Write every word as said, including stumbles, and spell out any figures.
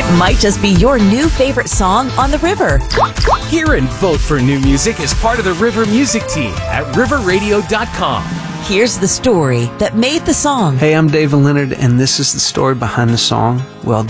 might just be your new favorite song on the river. Hear and vote for new music as part of the River Music Team at river radio dot com. Here's the story that made the song. Hey, I'm David Leonard, and this is the story behind the song, Well